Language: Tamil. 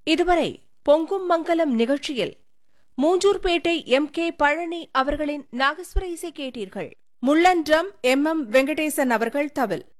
இதுவரை பொங்கும் மங்கலம் நிகழ்ச்சியில் மூஞ்சூர்பேட்டை கே பழனி அவர்களின் நாகஸ்வர இசை கேட்டீர்கள். முள்ளன் ட்ரம் எம் வெங்கடேசன் அவர்கள் தவில்.